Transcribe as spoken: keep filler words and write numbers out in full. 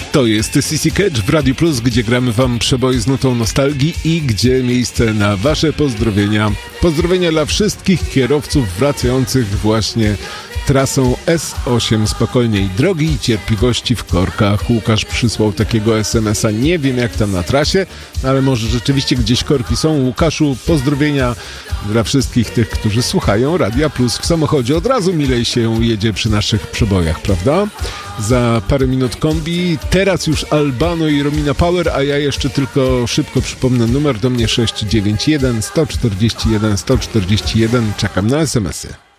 To jest C C Catch w Radio Plus, gdzie gramy wam przeboje z nutą nostalgii i gdzie miejsce na wasze pozdrowienia. Pozdrowienia dla wszystkich kierowców wracających właśnie trasą S osiem spokojnej drogi i cierpliwości w korkach. Łukasz przysłał takiego es em es a. Nie wiem jak tam na trasie, ale może rzeczywiście gdzieś korki są. Łukaszu, pozdrowienia dla wszystkich tych, którzy słuchają Radia Plus w samochodzie. Od razu milej się jedzie przy naszych przebojach, prawda? Za parę minut kombi, teraz już Albano i Romina Power, a ja jeszcze tylko szybko przypomnę numer do mnie sześć dziewięć jeden, sto czterdzieści jeden, sto czterdzieści jeden. Czekam na es em esy.